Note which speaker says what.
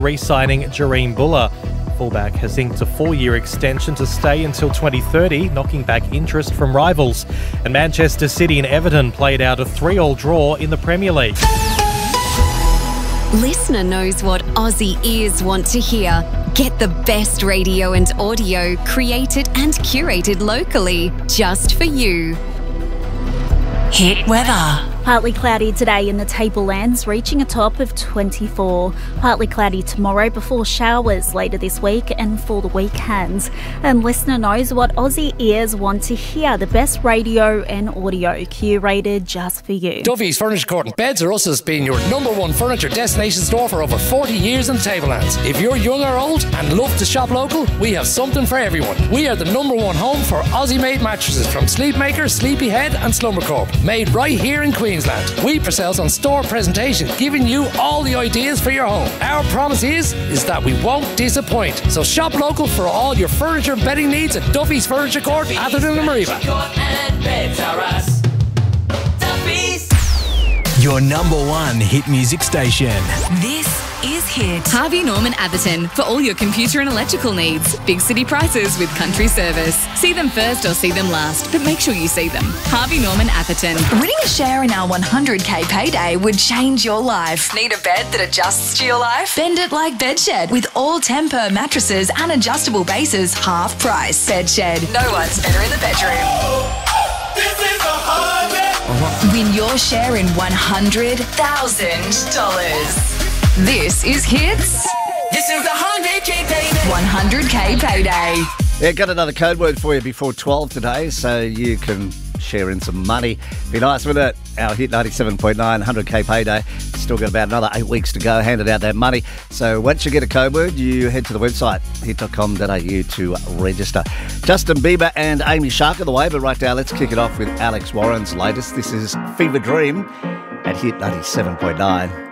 Speaker 1: re-signing Jahream Bula. Fullback has inked a 4-year extension to stay until 2030, knocking back interest from rivals. And Manchester City and Everton played out a 3-3 draw in the Premier League.
Speaker 2: Listener knows what Aussie ears want to hear. Get the best radio and audio created and curated locally, just for you. Hit weather.
Speaker 3: Partly cloudy today in the Tablelands, reaching a top of 24. Partly cloudy tomorrow before showers later this week and for the weekend. And listener knows what Aussie ears want to hear. The best radio and audio curated just for you.
Speaker 4: Duffy's Furniture Court and Beds R Us has been your #1 furniture destination store for over 40 years in the Tablelands. If you're young or old and love to shop local, we have something for everyone. We are the #1 home for Aussie-made mattresses from Sleepmaker, Sleepyhead and Slumber Corp. Made right here in Queensland. We pride ourselves on store presentation, giving you all the ideas for your home. Our promise is that we won't disappoint. So shop local for all your furniture and bedding needs at Duffy's Furniture Court, Atherton and Mariba.
Speaker 5: Your #1 hit music station.
Speaker 2: This is Hit.
Speaker 6: Harvey Norman Atherton for all your computer and electrical needs. Big city prices with country service. See them first or see them last, but make sure you see them. Harvey Norman Atherton.
Speaker 7: Winning a share in our 100k payday would change your life. Need a bed that adjusts to your life? Bend it like Bedshed with all Temper mattresses and adjustable bases, half price. Bedshed. No one's better in the bedroom. Win your share in $100,000. This is Hits.
Speaker 8: This is the 100k payday.
Speaker 7: 100k payday.
Speaker 9: Yeah, got another code word for you before 12 today, so you can share in some money. Be nice, wouldn't it? Our Hit 97.9 100k payday. Still got about another 8 weeks to go, handing out that money. So once you get a code word, you head to the website, hit.com.au to register. Justin Bieber and Amy Shark are the way, but right now let's kick it off with Alex Warren's latest. This is Fever Dream at Hit 97.9.